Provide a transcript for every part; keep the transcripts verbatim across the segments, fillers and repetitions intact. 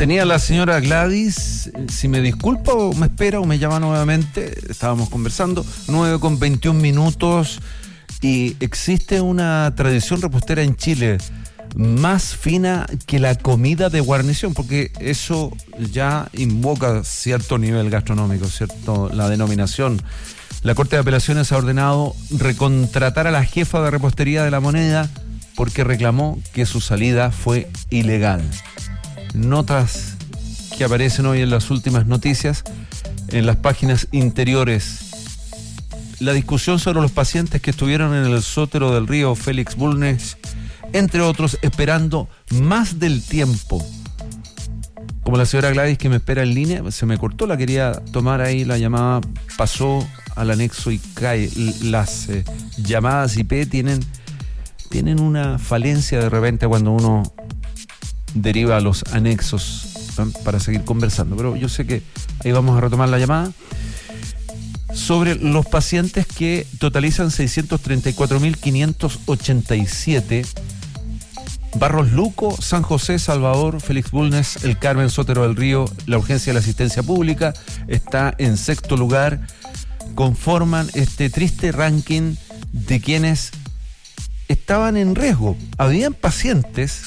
Tenía la señora Gladys, si me disculpa o me espera o me llama nuevamente, estábamos conversando, nueve con veintiún minutos, y existe una tradición repostera en Chile más fina que la comida de guarnición, porque eso ya invoca cierto nivel gastronómico, cierto, la denominación. La Corte de Apelaciones ha ordenado recontratar a la jefa de repostería de La Moneda porque reclamó que su salida fue ilegal. Notas que aparecen hoy en las últimas noticias, en las páginas interiores. La discusión sobre los pacientes que estuvieron en el Sótero del Río Félix Bulnes, entre otros, esperando más del tiempo. Como la señora Gladys, que me espera en línea, se me cortó, la quería tomar ahí, la llamada pasó al anexo y cae. Las eh, llamadas I P tienen, tienen una falencia de repente cuando uno deriva a los anexos, ¿no?, para seguir conversando. Pero yo sé que ahí vamos a retomar la llamada. Sobre los pacientes que totalizan seiscientos treinta y cuatro mil quinientos ochenta y siete, Barros Luco, San José, Salvador, Félix Bulnes, El Carmen, Sótero del Río, la urgencia de la asistencia pública está en sexto lugar, conforman este triste ranking de quienes estaban en riesgo. Habían pacientes,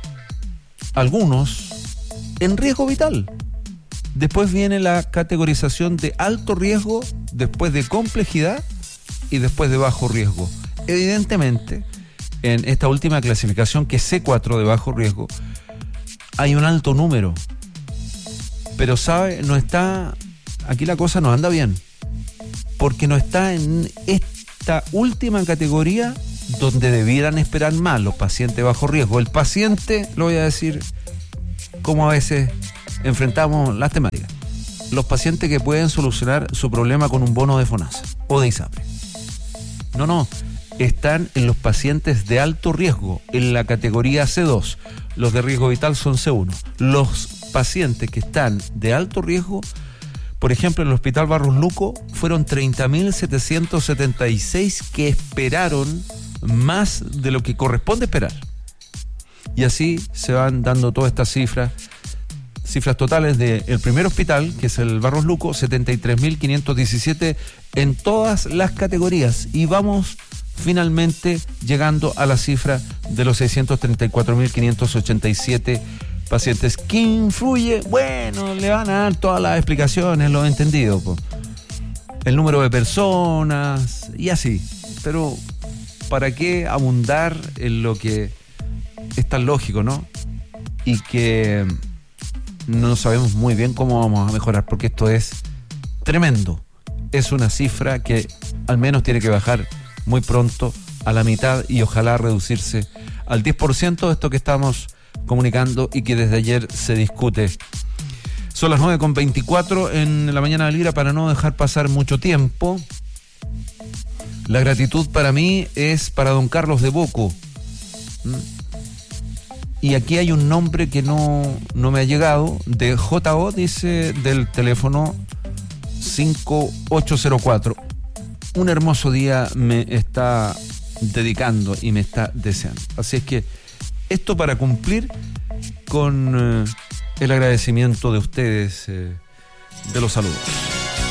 algunos, en riesgo vital. Después viene la categorización de alto riesgo, después de complejidad y después de bajo riesgo. Evidentemente, en esta última clasificación, que es C cuatro de bajo riesgo, hay un alto número. Pero, ¿sabe? No está... Aquí la cosa no anda bien. Porque no está en esta última categoría donde debieran esperar más los pacientes de bajo riesgo. El paciente, lo voy a decir como a veces enfrentamos las temáticas. Los pacientes que pueden solucionar su problema con un bono de FONASA o de ISAPRE. No, no. Están en los pacientes de alto riesgo, en la categoría C dos. Los de riesgo vital son C uno. Los pacientes que están de alto riesgo, por ejemplo, en el Hospital Barros Luco, fueron treinta mil setecientos setenta y seis que esperaron más de lo que corresponde esperar. Y así se van dando todas estas cifras, cifras totales del primer hospital, que es el Barros Luco, setenta y tres mil quinientos diecisiete en todas las categorías. Y vamos finalmente llegando a la cifra de los seiscientos treinta y cuatro mil quinientos ochenta y siete pacientes. ¿Qué influye? Bueno, le van a dar todas las explicaciones, lo he entendido, po. El número de personas y así. Pero ¿para qué abundar en lo que es tan lógico, no? Y que no sabemos muy bien cómo vamos a mejorar, porque esto es tremendo. Es una cifra que al menos tiene que bajar muy pronto a la mitad y ojalá reducirse al diez por ciento de esto que estamos comunicando y que desde ayer se discute. Son las nueve con veinticuatro en la mañana de Libra. Para no dejar pasar mucho tiempo, la gratitud para mí es para don Carlos de Boco. Y aquí hay un nombre que no, no me ha llegado, de J O, dice, del teléfono cinco ocho cero cuatro. Un hermoso día me está dedicando y me está deseando. Así es que esto para cumplir con eh, el agradecimiento de ustedes, eh, de los saludos.